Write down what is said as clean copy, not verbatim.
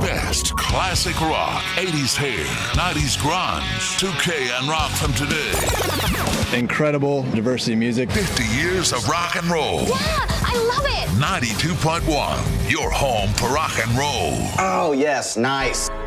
best classic rock, 80s hair, 90s grunge, 2K and rock from today. Incredible diversity of music. 50 years of rock and roll. Yeah, I love it. 92.1, your home for rock and roll. Oh, yes, nice.